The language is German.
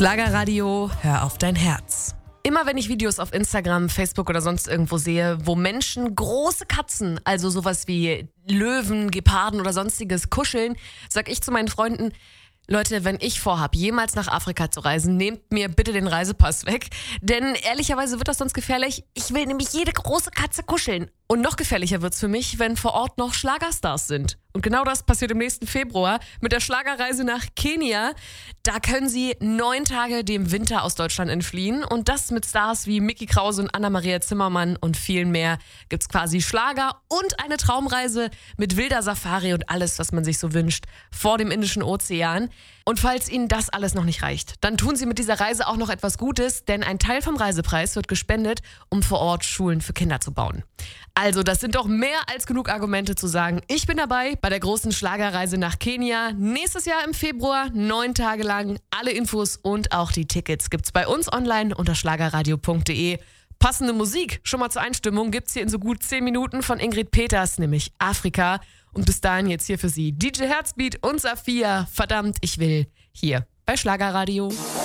Schlagerradio, hör auf dein Herz. Immer wenn ich Videos auf Instagram, Facebook oder sonst irgendwo sehe, wo Menschen große Katzen, also sowas wie Löwen, Geparden oder sonstiges kuscheln, sag ich zu meinen Freunden: Leute, wenn ich vorhab, jemals nach Afrika zu reisen, nehmt mir bitte den Reisepass weg. Denn ehrlicherweise wird das sonst gefährlich. Ich will nämlich jede große Katze kuscheln. Und noch gefährlicher wird's für mich, wenn vor Ort noch Schlagerstars sind. Und genau das passiert im nächsten Februar mit der Schlagerreise nach Kenia. Da können Sie 9 Tage dem Winter aus Deutschland entfliehen. Und das mit Stars wie Micky Krause und Anna-Maria Zimmermann und vielen mehr. Gibt's quasi Schlager und eine Traumreise mit wilder Safari und alles, was man sich so wünscht, vor dem Indischen Ozean. Und falls Ihnen das alles noch nicht reicht, dann tun Sie mit dieser Reise auch noch etwas Gutes, denn ein Teil vom Reisepreis wird gespendet, um vor Ort Schulen für Kinder zu bauen. Also, das sind doch mehr als genug Argumente zu sagen, ich bin dabei bei der großen Schlagerreise nach Kenia. Nächstes Jahr im Februar, 9 Tage lang. Alle Infos und auch die Tickets gibt's bei uns online unter schlagerradio.de. Passende Musik, schon mal zur Einstimmung, gibt's hier in so gut 10 Minuten von Ingrid Peters, nämlich Afrika. Und bis dahin jetzt hier für Sie DJ Herzbeat und Saphia. Verdammt, ich will hier bei Schlagerradio.